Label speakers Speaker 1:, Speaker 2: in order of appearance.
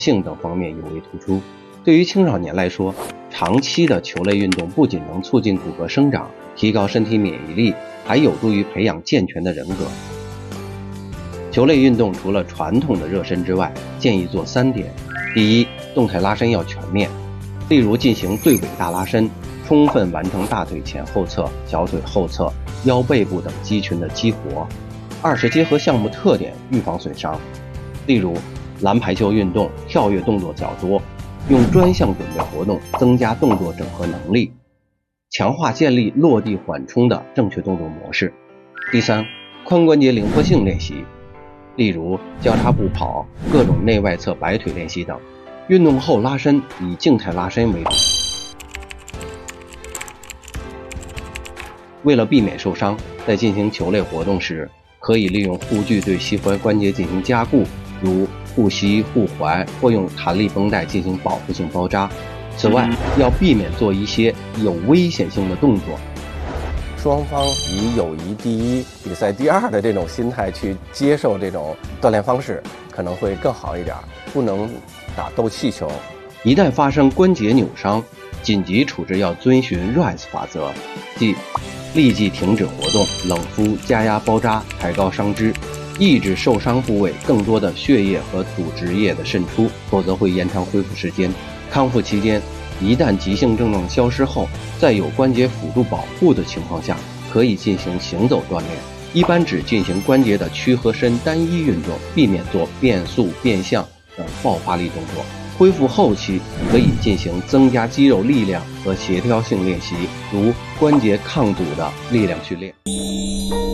Speaker 1: 性等方面尤为突出。对于青少年来说，长期的球类运动不仅能促进骨骼生长，提高身体免疫力，还有助于培养健全的人格。球类运动除了传统的热身之外，建议做3点。第一，动态拉伸要全面，例如进行对尾大拉伸，充分完成大腿前后侧、小腿后侧、腰背部等肌群的激活。二是结合项目特点预防损伤，例如篮排球运动跳跃动作较多，用专项准备活动增加动作整合能力，强化建立落地缓冲的正确动作模式。第三，髋关节灵活性练习，例如交叉步跑、各种内外侧摆腿练习等。运动后拉伸以静态拉伸为主。为了避免受伤，在进行球类活动时，可以利用护具对膝踝关节进行加固，如护膝、护踝，或用弹力绷带进行保护性包扎。此外，要避免做一些有危险性的动作。
Speaker 2: 双方以友谊第一、比赛第二的这种心态去接受这种锻炼方式，可能会更好一点。不能打斗气球。
Speaker 1: 一旦发生关节扭伤，紧急处置要遵循 RICE 法则，即立即停止活动，冷敷、加压包扎，抬高伤肢，抑制受伤部位更多的血液和组织液的渗出，否则会延长恢复时间。康复期间，一旦急性症状消失后，在有关节辅助保护的情况下，可以进行行走锻炼，一般只进行关节的屈和伸单一运动，避免做变速、变向等爆发力动作。恢复后期可以进行增加肌肉力量和协调性练习，如关节抗阻的力量训练。